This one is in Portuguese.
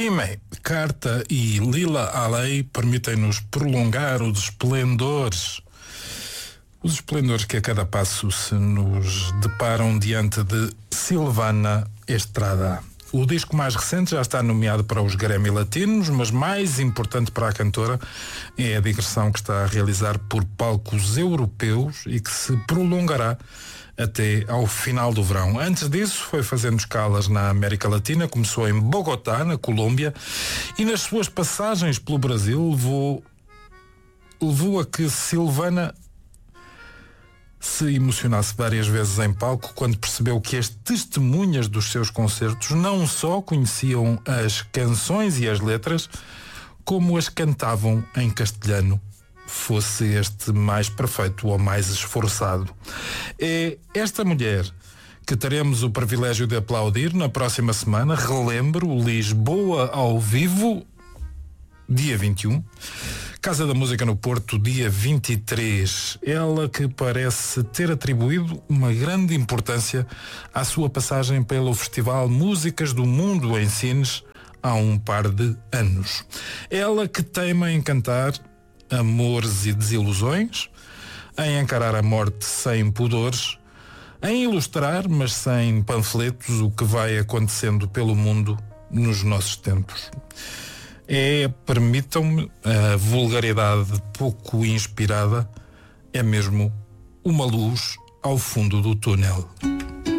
Gimme, Carta e Lila Aley permitem-nos prolongar os esplendores que a cada passo se nos deparam diante de Silvana Estrada. O disco mais recente já está nomeado para os Grammy Latinos, mas mais importante para a cantora é a digressão que está a realizar por palcos europeus e que se prolongará até ao final do verão. Antes disso, foi fazendo escalas na América Latina, começou em Bogotá, na Colômbia, e nas suas passagens pelo Brasil levou a que Silvana se emocionasse várias vezes em palco quando percebeu que as testemunhas dos seus concertos não só conheciam as canções e as letras, como as cantavam em castelhano, fosse este mais perfeito ou mais esforçado. É esta mulher que teremos o privilégio de aplaudir na próxima semana. Relembro, Lisboa ao vivo, dia 21. Casa da Música no Porto, dia 23. Ela que parece ter atribuído uma grande importância à sua passagem pelo Festival Músicas do Mundo em Sines há um par de anos. Ela que teima em cantar amores e desilusões, em encarar a morte sem pudores, em ilustrar, mas sem panfletos, o que vai acontecendo pelo mundo nos nossos tempos. É, permitam-me, a vulgaridade pouco inspirada, é mesmo uma luz ao fundo do túnel.